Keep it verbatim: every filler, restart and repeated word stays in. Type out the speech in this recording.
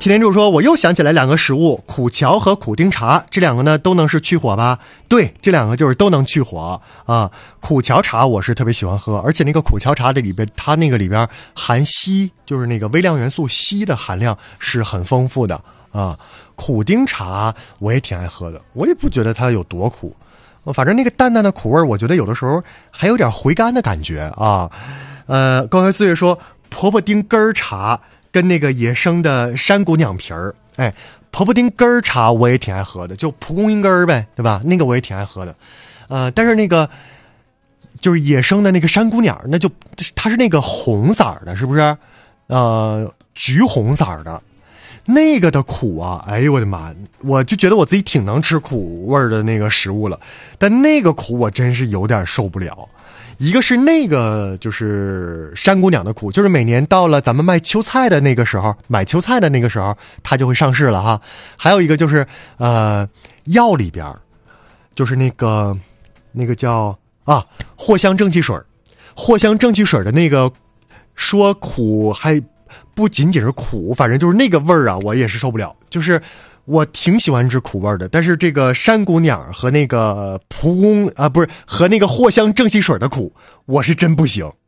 七连柱说，我又想起来两个食物，苦荞和苦丁茶，这两个呢都能是去火吧？对，这两个就是都能去火啊。苦荞茶我是特别喜欢喝，而且那个苦荞茶的里边，它那个里边含硒，就是那个微量元素硒的含量是很丰富的啊。苦丁茶我也挺爱喝的，我也不觉得它有多苦，反正那个淡淡的苦味，我觉得有的时候还有点回甘的感觉啊。呃，刚才四月说婆婆丁根儿茶跟那个野生的山姑娘皮儿，哎，婆婆丁根儿茶我也挺爱喝的，就蒲公英根儿呗，对吧？那个我也挺爱喝的。呃，但是那个就是野生的那个山姑娘，那就它是那个红色的，是不是？呃，橘红色的。那个的苦啊，哎呦我的妈！我就觉得我自己挺能吃苦味的那个食物了，但那个苦我真是有点受不了。一个是那个就是山姑娘的苦，就是每年到了咱们卖秋菜的那个时候，买秋菜的那个时候，它就会上市了哈。还有一个就是呃药里边，就是那个那个叫啊藿香正气水，藿香正气水的那个说苦还。不仅仅是苦，反正就是那个味儿啊，我也是受不了。就是我挺喜欢吃苦味的，但是这个山姑娘和那个蒲公啊，不是和那个藿香正气水的苦，我是真不行